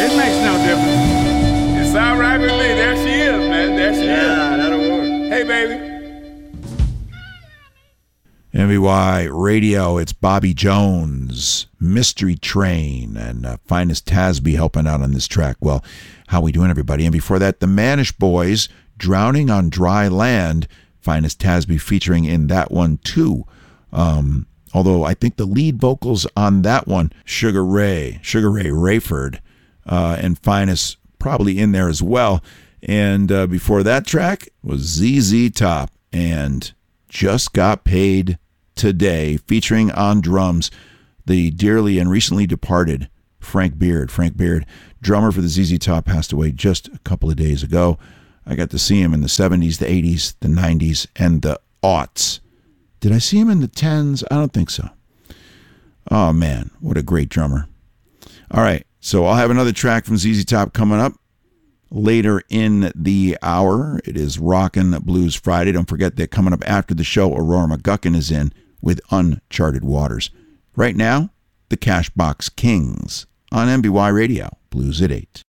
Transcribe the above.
It makes no difference. It's all right with me. There she is, man. There she is. Yeah, that'll work. Hey, baby. MBY Radio, it's Bobby Jones, Mystery Train, and Finest Tasby helping out on this track. Well, how we doing, everybody? And before that, the Manish Boys, Drowning on Dry Land, Finest Tasby featuring in that one too. Although I think the lead vocals on that one, Sugar Ray Rayford, and Finest probably in there as well. And before that track was ZZ Top and Just Got Paid Today, featuring on drums the dearly and recently departed Frank Beard. Frank Beard, drummer for the ZZ Top, passed away just a couple of days ago. I got to see him in the 70s, the 80s, the 90s, and the aughts. Did I see him in the 10s? I don't think so. Oh, man, what a great drummer. All right, so I'll have another track from ZZ Top coming up later in the hour. It is Rockin' Blues Friday. Don't forget that coming up after the show, Aurora McGuckin is in with Uncharted Waters. Right now, the Cashbox Kings on MBY Radio, Blues at 8.